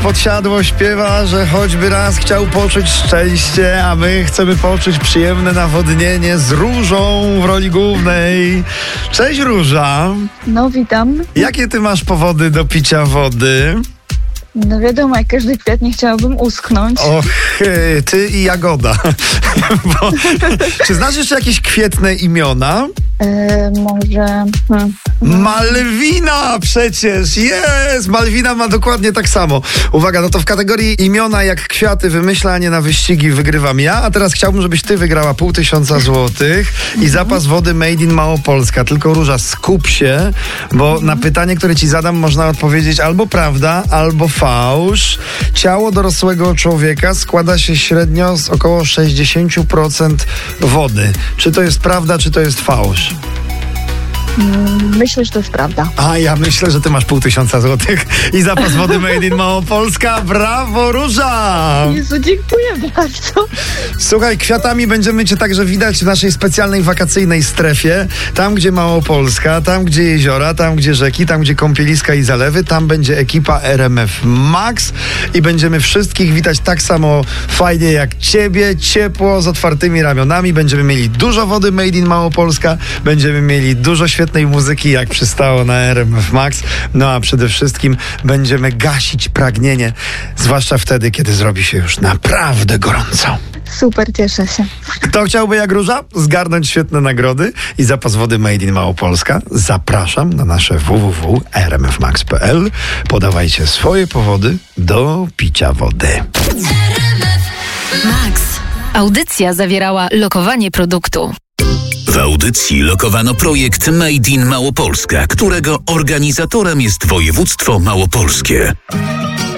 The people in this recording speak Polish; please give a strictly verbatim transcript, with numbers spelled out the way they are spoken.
Podsiadło śpiewa, że choćby raz chciał poczuć szczęście, a my chcemy poczuć przyjemne nawodnienie z Różą w roli głównej. Cześć Róża. No witam. Jakie ty masz powody do picia wody? No wiadomo, jak każdy kwiat nie chciałabym uschnąć. Och, ty i Jagoda. Bo, czy znasz jeszcze jakieś kwietne imiona? E, może... Hmm. Malwina przecież, jest! Malwina ma dokładnie tak samo. Uwaga, no to w kategorii imiona jak kwiaty wymyślanie na wyścigi wygrywam ja, a teraz chciałbym, żebyś ty wygrała pół tysiąca złotych i zapas wody Made in Małopolska. Tylko Róża, skup się, bo na pytanie, które ci zadam, można odpowiedzieć albo prawda, albo fałsz. Ciało dorosłego człowieka składa się średnio z około sześćdziesiąt procent wody. Czy to jest prawda, czy to jest fałsz? Myślę, że to jest prawda. A ja myślę, że ty masz pół tysiąca złotych i zapas wody Made in Małopolska. Brawo, Róża! Jezu, dziękuję bardzo. Słuchaj, kwiatami będziemy cię także widać w naszej specjalnej wakacyjnej strefie. Tam, gdzie Małopolska, tam, gdzie jeziora, tam, gdzie rzeki, tam, gdzie kąpieliska i zalewy. Tam będzie ekipa R M F Max i będziemy wszystkich witać tak samo fajnie jak ciebie, ciepło, z otwartymi ramionami. Będziemy mieli dużo wody Made in Małopolska, będziemy mieli dużo świetnej muzyki, jak przystało na R M F Max. No a przede wszystkim będziemy gasić pragnienie, zwłaszcza wtedy, kiedy zrobi się już naprawdę gorąco. Super, cieszę się. Kto chciałby jak Róża zgarnąć świetne nagrody i zapas wody Made in Małopolska? Zapraszam na nasze w w w kropka r m f max kropka p l. Podawajcie swoje powody do picia wody. Max. Audycja zawierała lokowanie produktu. W audycji lokowano projekt Made in Małopolska, którego organizatorem jest województwo małopolskie.